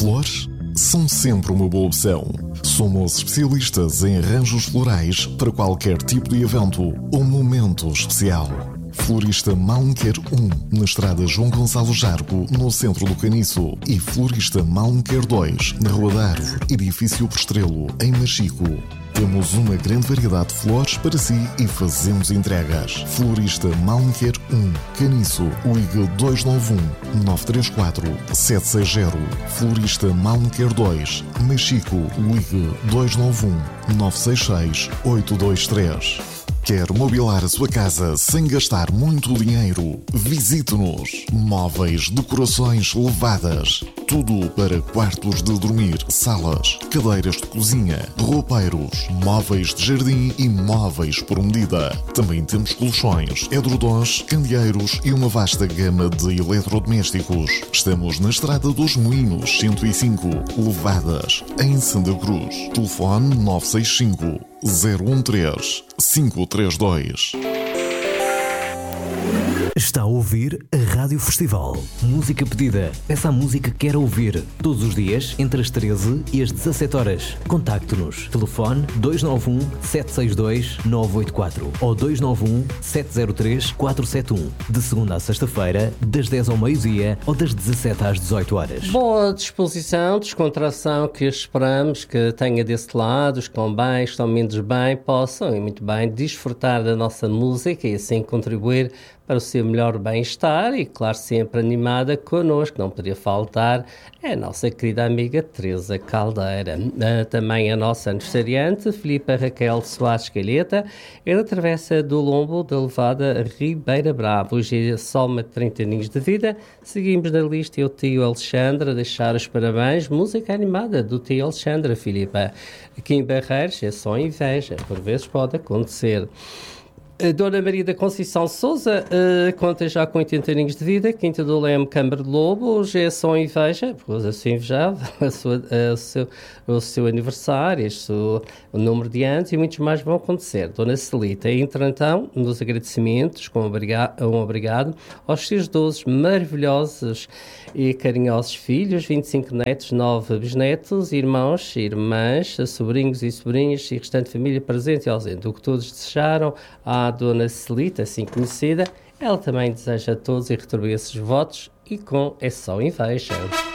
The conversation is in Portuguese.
Flores são sempre uma boa opção. Somos especialistas em arranjos florais para qualquer tipo de evento ou momento especial. Florista Malnquer 1, na estrada João Gonçalo Jargo, no centro do Caniço. E Florista Malnquer 2, na Rua da Árvore, edifício Prestrelo, em Machico. Temos uma grande variedade de flores para si e fazemos entregas. Florista Malnquer 1, Caniço, ligue 291-934-760. Florista Malnquer 2, Machico, ligue 291-966-823. Quer mobilar a sua casa sem gastar muito dinheiro? Visite-nos. Móveis, decorações levadas. Tudo para quartos de dormir, salas, cadeiras de cozinha, roupeiros, móveis de jardim e móveis por medida. Também temos colchões, edredons, candeeiros e uma vasta gama de eletrodomésticos. Estamos na Estrada dos Moinhos, 105, Levadas, em Santa Cruz. Telefone 965 013 532. Está a ouvir a Rádio Festival. Música pedida. Peça a música que quer ouvir. Todos os dias, entre as 13 e as 17 horas. Contacte-nos. Telefone 291-762-984 ou 291-703-471. De segunda à sexta-feira, das 10 ao meio-dia ou das 17 às 18 horas. Boa disposição, descontração que esperamos que tenha desse lado. Os que estão bem, estão menos bem, possam e muito bem desfrutar da nossa música e assim contribuir para o seu melhor bem-estar e, claro, sempre animada connosco, não poderia faltar, é a nossa querida amiga Teresa Caldeira. Também a nossa aniversariante, Filipa Raquel Soares Calheta, ela atravessa do lombo da Levada Ribeira Brava. Hoje é soma de 30 aninhos de vida. Seguimos na lista e o tio Alexandre a deixar os parabéns. Música animada do tio Alexandre, Filipa. Aqui em Barreiros é só inveja, por vezes pode acontecer. A Dona Maria da Conceição Sousa conta já com 80 anos de vida, Quinta do Leme, Câmara de Lobo. Hoje é só inveja, porque eu sou invejado, o seu aniversário, o número de anos e muitos mais vão acontecer. Dona Celita, entra então nos agradecimentos, com um obrigado aos seus 12 maravilhosos e carinhosos filhos, 25 netos, 9 bisnetos, irmãos, irmãs, sobrinhos e sobrinhas e restante família presente e ausente. O que todos desejaram à Dona Celita, assim conhecida, ela também deseja a todos e retribui esses votos e com é só inveja.